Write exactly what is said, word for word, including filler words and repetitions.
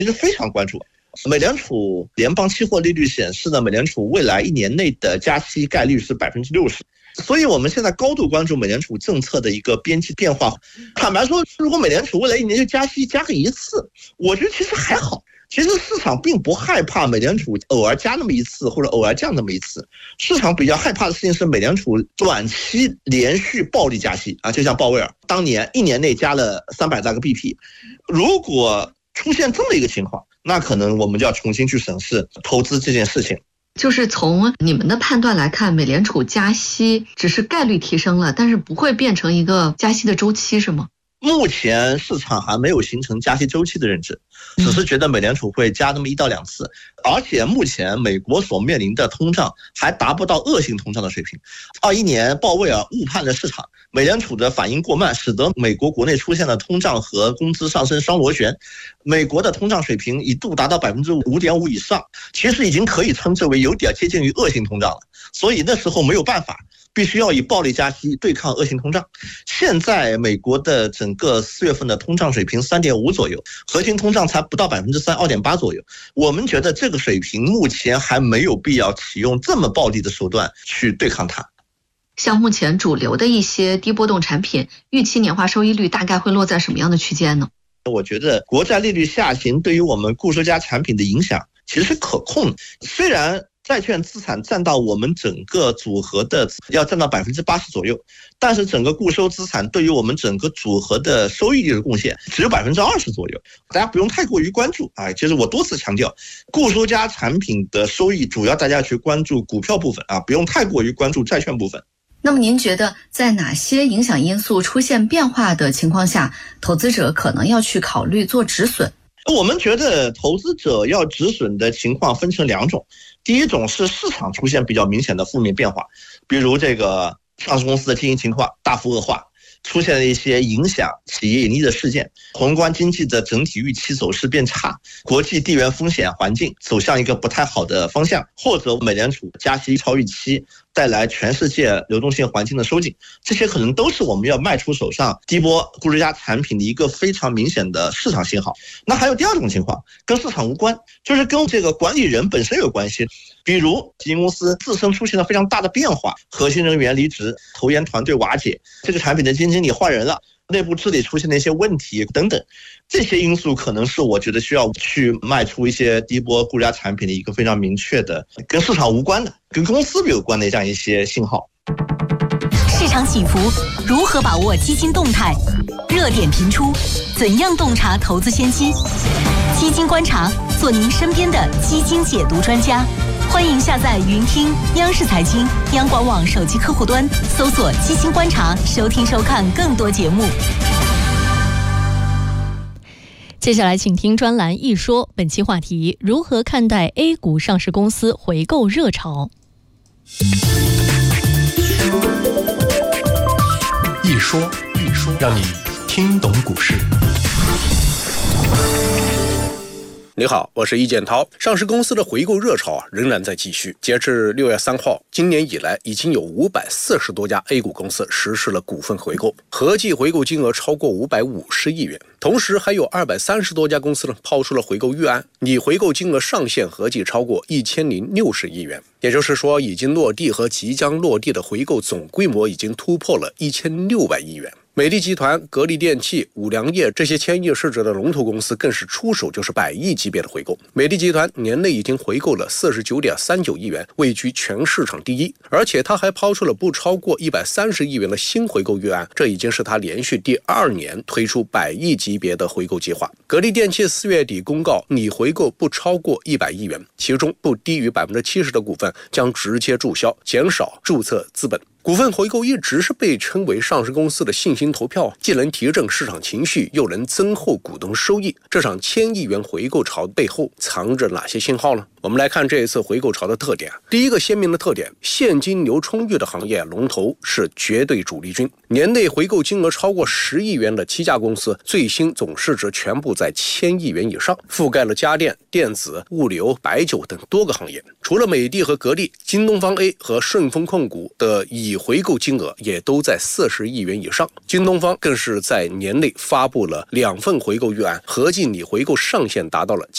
其实非常关注。美联储联邦期货利率显示呢，美联储未来一年内的加息概率是百分之六十。所以我们现在高度关注美联储政策的一个边际变化。坦白说，如果美联储未来一年就加息加个一次，我觉得其实还好。其实市场并不害怕美联储偶尔加那么一次或者偶尔降那么一次，市场比较害怕的事情是美联储短期连续暴力加息啊，就像鲍威尔当年一年内加了三百大个 B P， 如果出现这么一个情况，那可能我们就要重新去审视投资这件事情。 就是从你们的判断来看，美联储加息只是概率提升了，但是不会变成一个加息的周期，是吗？ 目前市场还没有形成加息周期的认知，只是觉得美联储会加那么一到两次，而且目前美国所面临的通胀还达不到恶性通胀的水平。二一年鲍威尔误判了市场，美联储的反应过慢，使得美国国内出现了通胀和工资上升双螺旋，美国的通胀水平一度达到百分之五点五以上，其实已经可以称之为有点接近于恶性通胀了。所以那时候没有办法，必须要以暴力加息对抗恶性通胀。现在美国的整个四月份的通胀水平 三点五 左右，核心通胀才不到 百分之三， 二点八 左右。我们觉得这个水平目前还没有必要启用这么暴力的手段去对抗它。 像目前主流的一些低波动产品，预期年化收益率大概会落在什么样的区间呢？ 我觉得国债利率下行对于我们固收加产品的影响其实是可控的，虽然债券资产占到我们整个组合的要占到 百分之八十 左右，但是整个固收资产对于我们整个组合的收益率的贡献只有 百分之二十 左右，大家不用太过于关注。哎，其实我多次强调，固收加产品的收益主要大家去关注股票部分啊，不用太过于关注债券部分。 那么您觉得在哪些影响因素出现变化的情况下，投资者可能要去考虑做止损？ 我们觉得投资者要止损的情况分成两种，第一种是市场出现比较明显的负面变化，比如这个上市公司的经营情况大幅恶化，出现了一些影响企业盈利的事件，宏观经济的整体预期走势变差，国际地缘风险环境走向一个不太好的方向，或者美联储加息超预期带来全世界流动性环境的收紧，这些可能都是我们要卖出手上低波固收加产品的一个非常明显的市场信号。那还有第二种情况，跟市场无关，就是跟这个管理人本身有关系，比如基金公司自身出现了非常大的变化，核心人员离职，投研团队瓦解，这个产品的基金经理换人了，内部治理出现了一些问题等等，这些因素可能是我觉得需要去卖出一些低波固收加产品的一个非常明确的跟市场无关的跟公司有关的这样一些信号。 市场起伏，如何把握基金动态？热点频出，怎样洞察投资先机？基金观察，做您身边的基金解读专家。欢迎下载云听央视财经、央广网手机客户端，搜索基金观察，收听收看更多节目。 接下来请听专栏一说，本期话题：如何看待 A 股上市公司回购热潮？ 一说一说，让你听懂股市。 你好，我是易建涛。上市公司的回购热潮啊，仍然在继续。截至六月三号，今年以来已经有五百四十多家 A 股公司实施了股份回购，合计回购金额超过五百五十亿元。同时，还有二百三十多家公司呢抛出了回购预案，拟回购金额上限合计超过一千零六十亿元。也就是说，已经落地和即将落地的回购总规模已经突破了一千六百亿元。美的集团、格力电器、五粮液这些千亿市值的龙头公司更是出手就是百亿级别的回购。美的集团年内已经回购了 四十九点三九亿元，位居全市场第一，而且他还抛出了不超过一百三十亿元的新回购预案，这已经是他连续第二年推出百亿级别的回购计划。格力电器四月底公告拟回购不超过一百亿元，其中不低于 百分之七十 的股份将直接注销，减少注册资本。股份回购一直是被称为上市公司的信心投票，既能提振市场情绪，又能增厚股东收益。这场千亿元回购潮背后藏着哪些信号呢？我们来看这一次回购潮的特点。第一个鲜明的特点，现金流充裕的行业龙头是绝对主力军。年内回购金额超过十亿元的七家公司，最新总市值全部在千亿元以上，覆盖了家电、电子、物流、白酒等多个行业。除了美的和格力，京东方 A 和顺丰控股的已回购金额也都在四十亿元以上。京东方更是在年内发布了两份回购预案，合计拟回购上限达到了